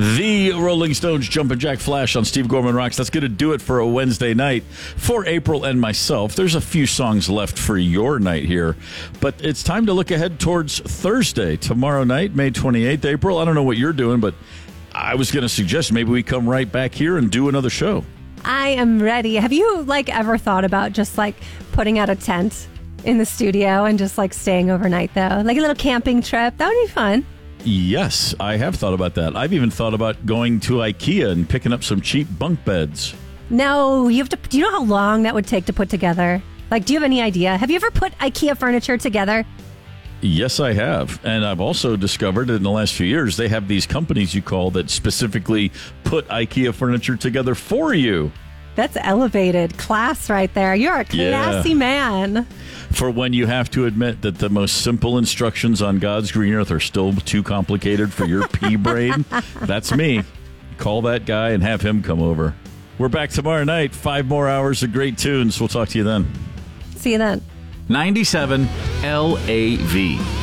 The Rolling Stones Jumpin' Jack Flash on Steve Gorman Rocks. That's going to do it for a Wednesday night for April and myself. There's a few songs left for your night here, but it's time to look ahead towards Thursday, tomorrow night, May 28th. April, I don't know what you're doing, but I was going to suggest maybe we come right back here and do another show. I am ready. Have you ever thought about just putting out a tent in the studio and just staying overnight though? Like a little camping trip. That would be fun. Yes, I have thought about that. I've even thought about going to IKEA and picking up some cheap bunk beds. No, do you know how long that would take to put together? Do you have any idea? Have you ever put IKEA furniture together? Yes, I have. And I've also discovered in the last few years, they have these companies you call that specifically put IKEA furniture together for you. That's elevated class right there. You're a classy man. For when you have to admit that the most simple instructions on God's green earth are still too complicated for your pea brain, that's me. Call that guy and have him come over. We're back tomorrow night. 5 more hours of great tunes. We'll talk to you then. See you then. 97 LAV.